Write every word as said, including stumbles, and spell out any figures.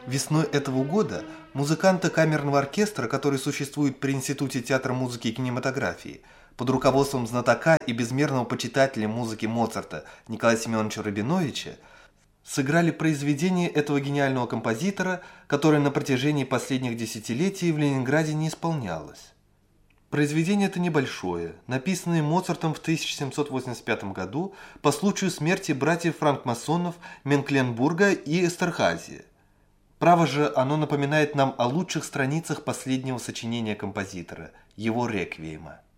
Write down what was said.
Весной этого года музыканты камерного оркестра, который существует при Институте театра музыки и кинематографии, под руководством знатока и безмерного почитателя музыки Моцарта Николая Семеновича Рабиновича, сыграли произведение этого гениального композитора, которое на протяжении последних десятилетий в Ленинграде не исполнялось. Произведение это небольшое, написанное Моцартом в тысяча семьсот восемьдесят пятом году по случаю смерти братьев-франкмасонов Менкленбурга и Эстерхази. Право же, оно напоминает нам о лучших страницах последнего сочинения композитора, его реквиема.